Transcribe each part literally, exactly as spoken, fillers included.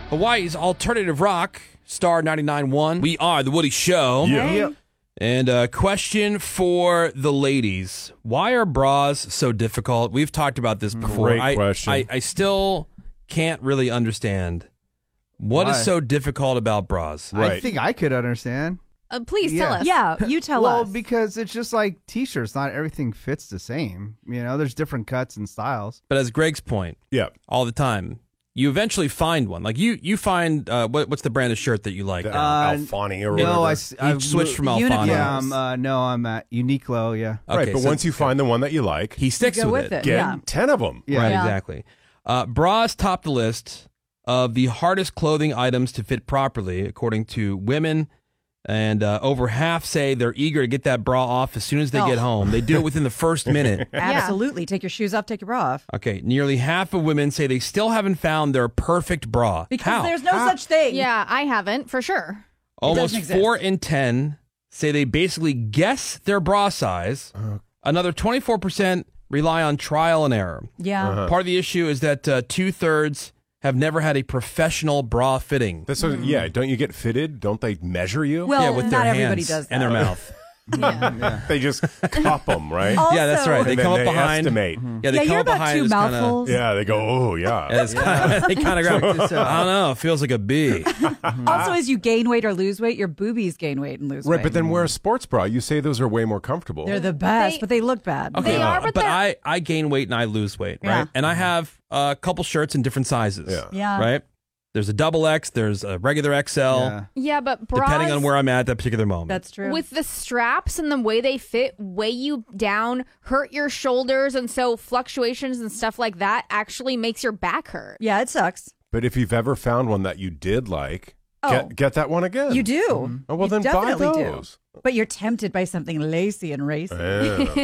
Hawaii's alternative rock, Star ninety-nine point one. We are The Woody Show. Yeah. Yep. And a question for the ladies. Why are bras so difficult? We've talked about this before. Great I, question. I, I still can't really understand what Why? is so difficult about bras. Right. I think I could understand. Uh, please Yeah. tell us. Yeah, you tell well, us. because it's just like T-shirts. Not everything fits the same. You know, there's different cuts and styles. But as Greg's point, Yeah. all the time, you eventually find one. Like you, you find uh, what, what's the brand of shirt that you like? The Uh, Alfani or No, whatever. I, s- you I've switched from Uniqlo. Alfano. Yeah, um, uh, no, I'm at Uniqlo. Yeah, right, Okay, but so once you find the one that you like, he sticks go with, with it. it. get Yeah. ten of them. yeah. Right, Yeah. exactly. Uh, bras top the list of the hardest clothing items to fit properly, according to women. And uh, over half say they're eager to get that bra off as soon as they Oh. get home. They do it within the first minute. Absolutely. Take your shoes off, take your bra off. Okay, nearly half of women say they still haven't found their perfect bra. Because How? there's no such thing. Yeah, I haven't, for sure. Almost doesn't exist. four in ten say they basically guess their bra size. Another twenty-four percent rely on trial and error. Yeah. Uh-huh. Part of the issue is that uh, two-thirds have never had a professional bra fitting. That's what, yeah. Don't you get fitted? Don't they measure you? Well, yeah, with not their everybody hands does that. and their mouth. Yeah. They just cup them, right? Also, Yeah, that's right. They and then come up they behind. estimate. Yeah, they yeah, come you're up about behind. two it's kinda- mouthfuls. Yeah, they go, oh, yeah. Yeah, it's kinda, they kind of grab. I don't know. It feels like a B. Also, as you gain weight or lose weight, your boobies gain weight and lose Right, weight. but then wear a sports bra. You say those are way more comfortable. They're the best, They- but they look bad. Okay, They are, but but they're- I, I gain weight and I lose weight, right? Yeah. And I have a couple shirts in different sizes. Yeah. Yeah. Right? There's a double X, there's a regular X L, Yeah. Yeah, but bras, depending on where I'm at at that particular moment. That's true. with the straps and the way they fit, weigh you down, hurt your shoulders, and so fluctuations and stuff like that actually makes your back hurt. yeah, it sucks. But if you've ever found one that you did like, Oh. get get that one again. You do. Oh, well, You then buy definitely those. do. But you're tempted by something lacy and racy. Yeah,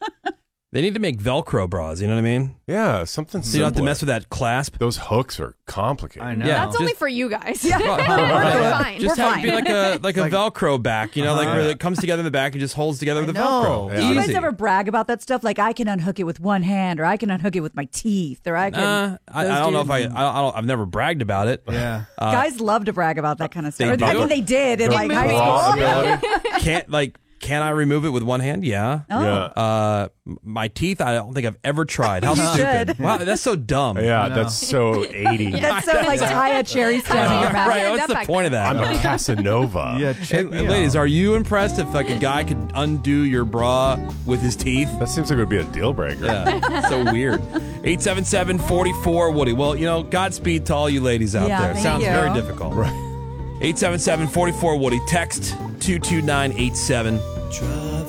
They need to make Velcro bras, you know what I mean? yeah something So you don't have to similar. mess with that clasp. Those hooks are complicated. I know. Yeah. That's only just- for you guys. Yeah. We're fine. Just We're have fine. it be like a like a like- Velcro back, you know, like Uh-huh. where it comes together in the back and just holds together with the know. Velcro. Yeah. Do you guys Easy. ever brag about that stuff? Like, I can unhook it with one hand, or I can unhook it with my teeth, or I can. Uh, I, Those I don't know if I, I dudes- don't, I don't. I've never bragged about it. Yeah. Uh, Guys love to brag about that kind of stuff. They Or- I do? mean, they did in Their like high bra school. ability. Can't like. Can I remove it with one hand? Yeah. Oh. Yeah. Uh, m- my teeth. I don't think I've ever tried. How You stupid! should. Wow, that's so dumb. Yeah, know. that's so eighty. That's so like tie a cherry stem in your mouth. Right. Yeah, What's that the back point of that? I'm a Casanova. Yeah. Hey, Check me ladies, out. are you impressed if like a guy could undo your bra with his teeth? That seems like it would be a deal breaker. Yeah, so weird. eight seven seven, four four, Woody. Well, you know, Godspeed to all you ladies out Yeah, there. thank Sounds you. very difficult. Right. eight seven seven, four four, Woody. Text two two nine eight seven.